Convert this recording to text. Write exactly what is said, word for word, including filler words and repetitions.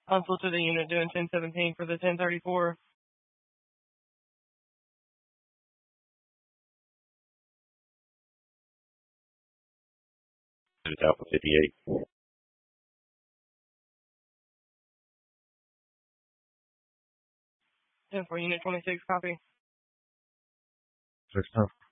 Console to the unit doing ten seventeen for the ten thirty-four. It's Alpha fifty-eight. ten for unit twenty-six, copy. Six, ten.